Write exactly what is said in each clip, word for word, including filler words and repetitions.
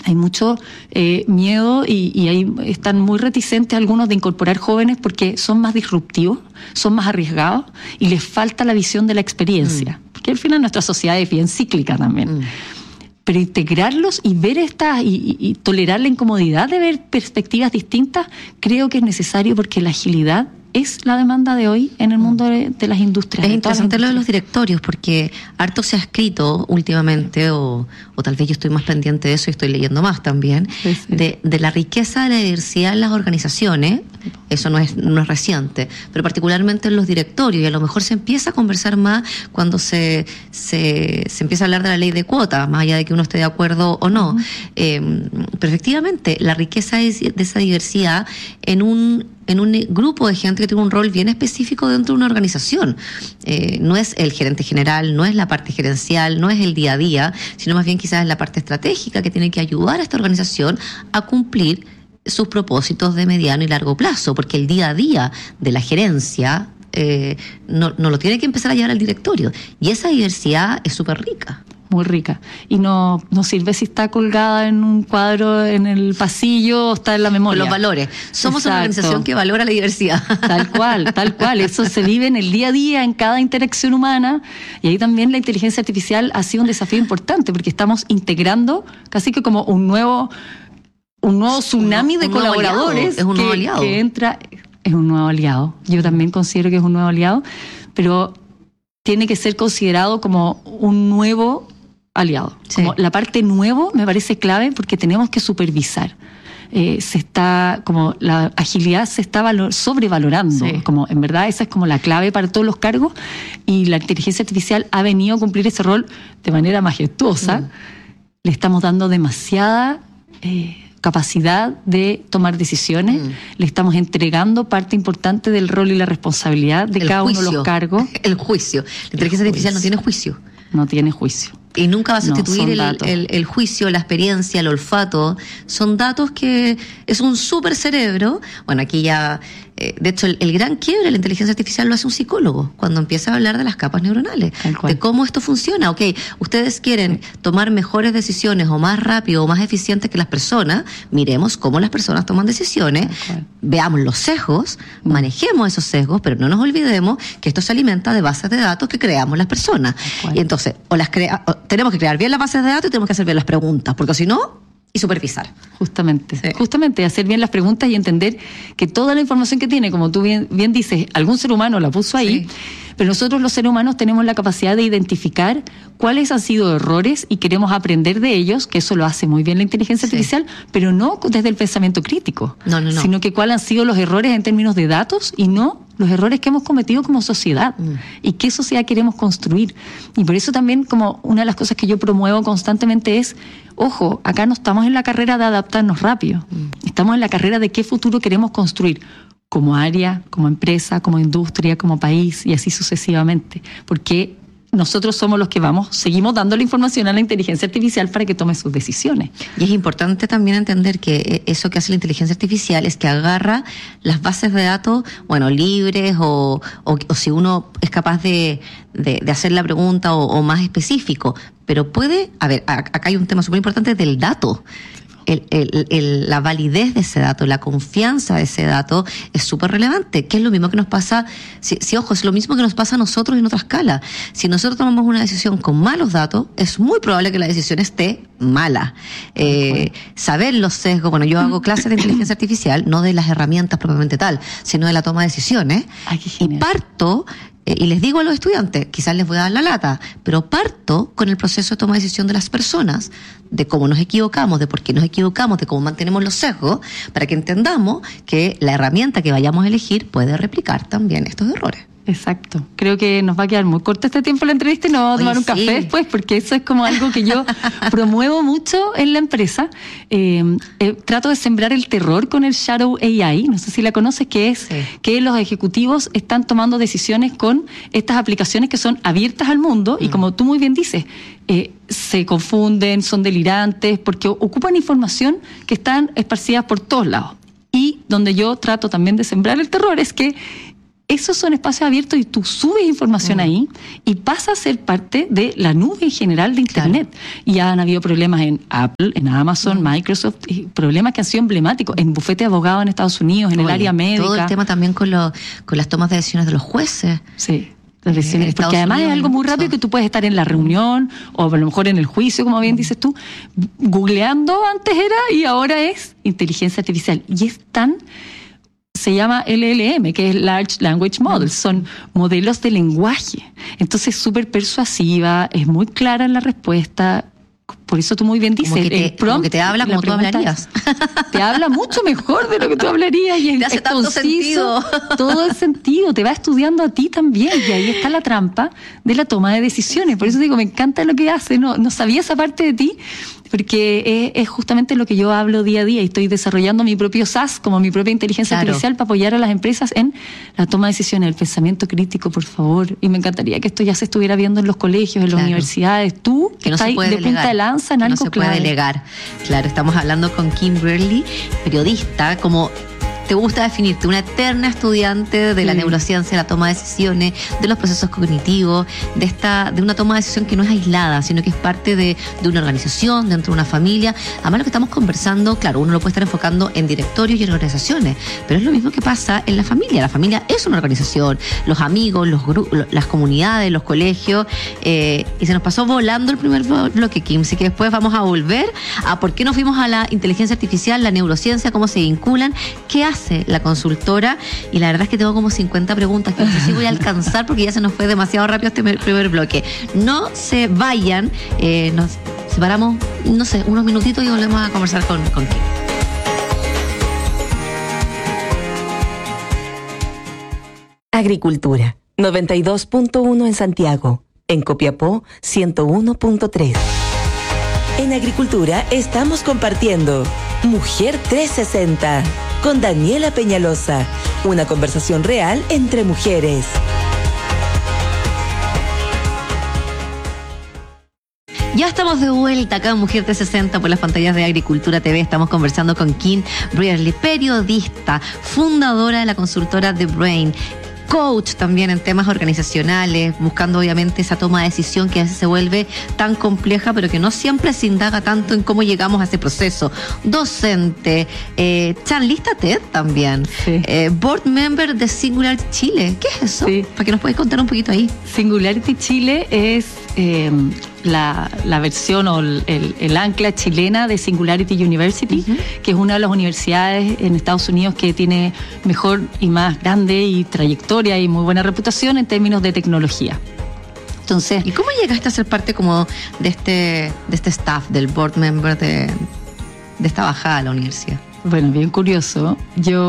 Hay mucho eh, miedo y, y ahí están muy reticentes algunos de incorporar jóvenes porque son más disruptivos, son más arriesgados y les falta la visión de la experiencia. Mm. Porque al final nuestra sociedad es bien cíclica también. Mm. Pero integrarlos y ver esta y, y, y tolerar la incomodidad de ver perspectivas distintas, creo que es necesario porque la agilidad es la demanda de hoy en el mundo de, de las industrias. Es interesante lo de los directorios, porque harto se ha escrito últimamente, o, o tal vez yo estoy más pendiente de eso y estoy leyendo más también, sí, sí. De, de la riqueza de la diversidad en las organizaciones. Eso no es, no es reciente, pero particularmente en los directorios, y a lo mejor se empieza a conversar más cuando se, se, se empieza a hablar de la ley de cuotas, más allá de que uno esté de acuerdo o no. Uh-huh. Eh, pero efectivamente, la riqueza de, de esa diversidad en un en un grupo de gente que tiene un rol bien específico dentro de una organización. Eh, no es el gerente general, no es la parte gerencial, no es el día a día, sino más bien quizás es la parte estratégica que tiene que ayudar a esta organización a cumplir sus propósitos de mediano y largo plazo, porque el día a día de la gerencia eh, no, no lo tiene que empezar a llevar al directorio. Y esa diversidad es súper rica. Muy rica. Y no, no sirve si está colgada en un cuadro en el pasillo o está en la memoria. Los valores. Somos Exacto. Una organización que valora la diversidad. Tal cual, tal cual. Eso se vive en el día a día, en cada interacción humana. Y ahí también la inteligencia artificial ha sido un desafío importante porque estamos integrando casi que como un nuevo, un nuevo tsunami un, de un colaboradores es un nuevo que, aliado. que entra. Es un nuevo aliado. Yo también considero que es un nuevo aliado, pero tiene que ser considerado como un nuevo aliado. Sí. Como la parte nuevo me parece clave porque tenemos que supervisar. Eh, se está, como la agilidad se está valor, sobrevalorando. Sí. Como en verdad esa es como la clave para todos los cargos y la inteligencia artificial ha venido a cumplir ese rol de manera majestuosa. Mm. Le estamos dando demasiada eh, capacidad de tomar decisiones. Mm. Le estamos entregando parte importante del rol y la responsabilidad de el cada juicio. uno de los cargos. El juicio. La inteligencia el artificial juicio. no tiene juicio. No tiene juicio. Y nunca va a sustituir no, el, el, el juicio, la experiencia, el olfato. Son datos que es un súper cerebro. Bueno, aquí ya... Eh, de hecho, el, el gran quiebre de la inteligencia artificial lo hace un psicólogo cuando empieza a hablar de las capas neuronales, de cómo esto funciona. Ok, ustedes quieren sí. tomar mejores decisiones o más rápido o más eficientes que las personas. Miremos cómo las personas toman decisiones. Veamos los sesgos, mm. manejemos esos sesgos, pero no nos olvidemos que esto se alimenta de bases de datos que creamos las personas. Y entonces, o las crea, o tenemos que crear bien las bases de datos y tenemos que hacer bien las preguntas, porque si no... y supervisar. Justamente, sí. justamente hacer bien las preguntas y entender que toda la información que tiene, como tú bien, bien dices, algún ser humano la puso ahí, sí. pero nosotros los seres humanos tenemos la capacidad de identificar cuáles han sido errores y queremos aprender de ellos, que eso lo hace muy bien la inteligencia sí. artificial, pero no desde el pensamiento crítico, no, no, no. sino que cuáles han sido los errores en términos de datos y no los errores que hemos cometido como sociedad mm. y qué sociedad queremos construir. Y por eso también como una de las cosas que yo promuevo constantemente es, ojo, acá no estamos en la carrera de adaptarnos rápido, mm. estamos en la carrera de qué futuro queremos construir como área, como empresa, como industria, como país y así sucesivamente, porque nosotros somos los que vamos, seguimos dando la información a la inteligencia artificial para que tome sus decisiones. Y es importante también entender que eso que hace la inteligencia artificial es que agarra las bases de datos, bueno, libres o, o, o si uno es capaz de, de, de hacer la pregunta o, o más específico, pero puede, a ver, acá hay un tema súper importante del dato. El, el, el, la validez de ese dato, la confianza de ese dato es súper relevante, que es lo mismo que nos pasa, si, si ojo, es lo mismo que nos pasa a nosotros en otra escala. Si nosotros tomamos una decisión con malos datos, es muy probable que la decisión esté mala. Eh, saber los sesgos, bueno, yo hago clases de inteligencia artificial, no de las herramientas propiamente tal, sino de la toma de decisiones. Ay, y parto... Y les digo a los estudiantes, quizás les voy a dar la lata, pero parto con el proceso de toma de decisión de las personas, de cómo nos equivocamos, de por qué nos equivocamos, de cómo mantenemos los sesgos, para que entendamos que la herramienta que vayamos a elegir puede replicar también estos errores. Exacto. Creo que nos va a quedar muy corto este tiempo la entrevista y nos vamos a tomar Oye, un café sí. después, porque eso es como algo que yo promuevo mucho en la empresa. Eh, eh, trato de sembrar el terror con el Shadow A I, no sé si la conoces, que es sí. que los ejecutivos están tomando decisiones con estas aplicaciones que son abiertas al mundo mm. y como tú muy bien dices, eh, se confunden, son delirantes, porque ocupan información que están esparcidas por todos lados. Y donde yo trato también de sembrar el terror es que esos son espacios abiertos y tú subes información mm. ahí y pasa a ser parte de la nube en general de Internet. Claro. Y han habido problemas en Apple, en Amazon, mm. Microsoft, y problemas que han sido emblemáticos en bufete de abogados en Estados Unidos, en Oye, el área médica. Todo el tema también con, lo, con las tomas de decisiones de los jueces. Sí. Decisiones, porque además Unidos, es algo muy rápido son... que tú puedes estar en la reunión o a lo mejor en el juicio, como bien dices tú, googleando antes era y ahora es inteligencia artificial. Y es tan... se llama L L M, que es Large Language Models, son modelos de lenguaje. Entonces es súper persuasiva, es muy clara en la respuesta. Por eso tú muy bien dices, como que te, el prompt, como que te habla como tú hablarías. Te habla mucho mejor de lo que tú hablarías. Y te hace es tanto conciso, sentido. Todo el sentido, te va estudiando a ti también. Y ahí está la trampa de la toma de decisiones. Por eso digo, me encanta lo que hace. No, no sabía esa parte de ti, porque es, es justamente lo que yo hablo día a día y estoy desarrollando mi propio S A S, como mi propia inteligencia claro. artificial, para apoyar a las empresas en la toma de decisiones, el pensamiento crítico, por favor. Y me encantaría que esto ya se estuviera viendo en los colegios, en las claro. universidades. Tú, que no estás se puede de delegar. punta de lanza en que algo no se clave. puede delegar. Claro, estamos hablando con Kim Brearley, periodista, como... te gusta definirte, una eterna estudiante de la sí. neurociencia, la toma de decisiones, de los procesos cognitivos, de esta, de una toma de decisión que no es aislada, sino que es parte de, de una organización, dentro de una familia. Además, lo que estamos conversando, claro, uno lo puede estar enfocando en directorios y en organizaciones, pero es lo mismo que pasa en la familia. La familia es una organización, los amigos, los grupos, las comunidades, los colegios, eh, y se nos pasó volando el primer bloque, Kim, así que después vamos a volver a por qué nos fuimos a la inteligencia artificial, la neurociencia, cómo se vinculan, qué hace la consultora, y la verdad es que tengo como cincuenta preguntas que no sé si voy a alcanzar porque ya se nos fue demasiado rápido este primer bloque. No se vayan, eh, nos separamos, no sé, unos minutitos y volvemos a conversar con, con Kim. Agricultura, noventa y dos punto uno en Santiago, en Copiapó, ciento uno punto tres. En Agricultura estamos compartiendo Mujer trescientos sesenta con Daniela Peñalosa, una conversación real entre mujeres. Ya estamos de vuelta acá en Mujer trescientos sesenta por las pantallas de Agricultura T V. Estamos conversando con Kim Brearley, periodista, fundadora de la consultora The Brain, coach también en temas organizacionales, buscando obviamente esa toma de decisión que a veces se vuelve tan compleja, pero que no siempre se indaga tanto en cómo llegamos a ese proceso. Docente, eh, charlista TED también, sí. eh, board member de Singularity Chile. ¿Qué es eso? Sí. Para que nos puedas contar un poquito ahí. Singularity Chile es eh, la, la versión o el, el, el ancla chilena de Singularity University, uh-huh. que es una de las universidades en Estados Unidos que tiene mejor y más grande y trayectoria y muy buena reputación en términos de tecnología. Entonces, ¿y cómo llegaste a ser parte como de este, de este staff, del board member de, de esta bajada a la universidad? Bueno, bien curioso.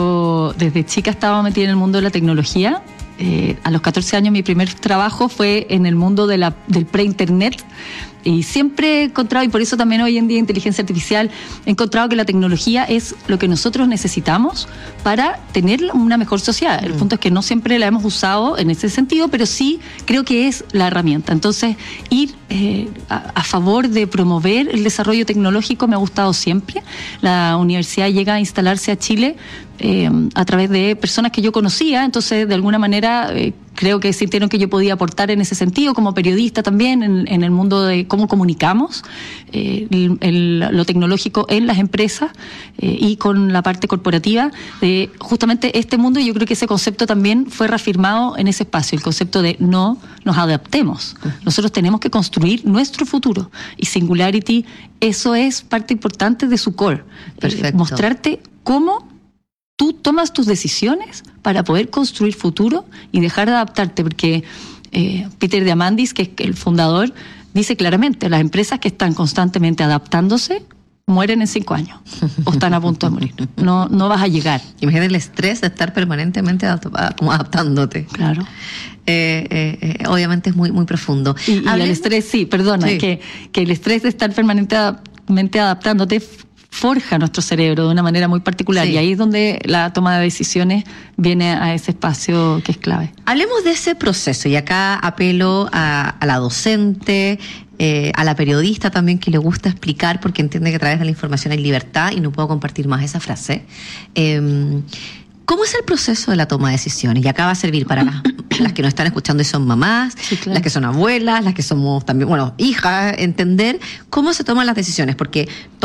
Yo desde chica estaba metida en el mundo de la tecnología. Eh, a los catorce años mi primer trabajo fue en el mundo de la, del pre-internet, y siempre he encontrado, y por eso también hoy en día inteligencia artificial, he encontrado que la tecnología es lo que nosotros necesitamos para tener una mejor sociedad. El mm. punto es que no siempre la hemos usado en ese sentido, pero sí creo que es la herramienta. Entonces, ir eh, a, a favor de promover el desarrollo tecnológico me ha gustado siempre. La universidad llega a instalarse a Chile eh, a través de personas que yo conocía, entonces de alguna manera eh, creo que sintieron que yo podía aportar en ese sentido, como periodista también, en, en el mundo de cómo comunicamos eh, el, el, lo tecnológico en las empresas eh, y con la parte corporativa de justamente este mundo. Y yo creo que ese concepto también fue reafirmado en ese espacio, el concepto de no nos adaptemos. Nosotros tenemos que construir nuestro futuro, y Singularity, eso es parte importante de su core. Perfecto. Eh, mostrarte cómo tú tomas tus decisiones para poder construir futuro y dejar de adaptarte, porque eh, Peter Diamandis, que es el fundador, dice claramente, las empresas que están constantemente adaptándose mueren en cinco años o están a punto de morir. No, no vas a llegar. Imagina el estrés de estar permanentemente adaptándote. Claro. Eh, eh, eh, obviamente es muy, muy profundo. Y, y el estrés, sí, perdona, sí. Que, que el estrés de estar permanentemente adaptándote forja nuestro cerebro de una manera muy particular, sí. Y ahí es donde la toma de decisiones viene a ese espacio que es clave. Hablemos de ese proceso, y acá apelo a, a la docente, eh, a la periodista también, que le gusta explicar porque entiende que a través de la información hay libertad, y no puedo compartir más esa frase. Eh, ¿Cómo es el proceso de la toma de decisiones? Y acá va a servir para las, las que nos están escuchando y son mamás, sí, claro. las que son abuelas, las que somos también, bueno, hijas, entender cómo se toman las decisiones, porque